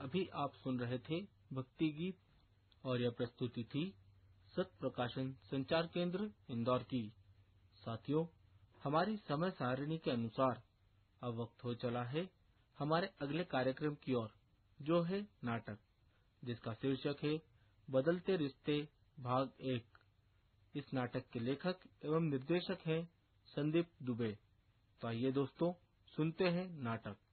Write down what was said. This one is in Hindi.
अभी आप सुन रहे थे भक्ति गीत और यह प्रस्तुति थी सत प्रकाशन संचार केंद्र इंदौर की। साथियों, हमारी समय सारिणी के अनुसार अब वक्त हो चला है हमारे अगले कार्यक्रम की ओर, जो है नाटक, जिसका शीर्षक है बदलते रिश्ते भाग 1। इस नाटक के लेखक एवं निर्देशक हैं संदीप दुबे। तो आइए दोस्तों, सुनते हैं नाटक।